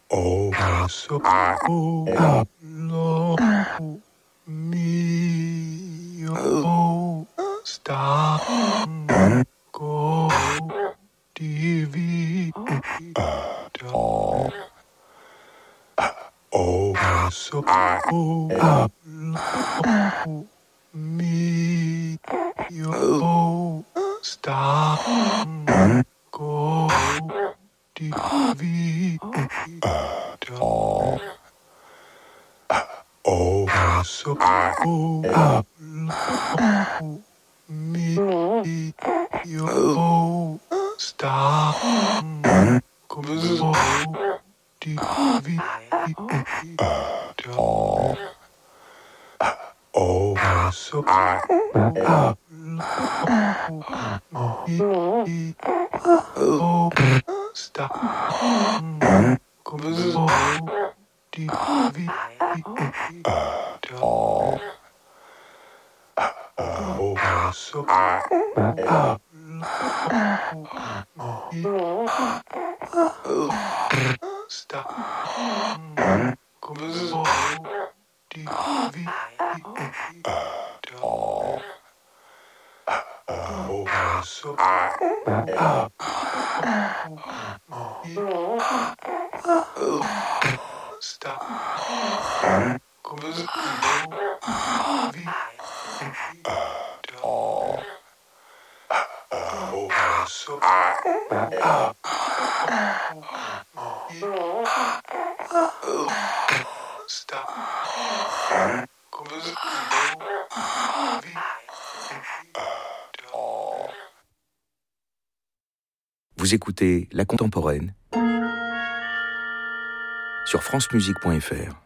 Oh, so love me. Oh, stop. Go. TV. Oh, so love me. Oh, stop. Go. TV. Oh, so love me. Oh, stop. Go. TV. Oh, so oh, stop. Go. TV. Oh, so stop. Go. TV. Oh, so stop. Go. TV. Oh, so stop. Go. TV. Vous écoutez La Contemporaine sur francemusique.fr.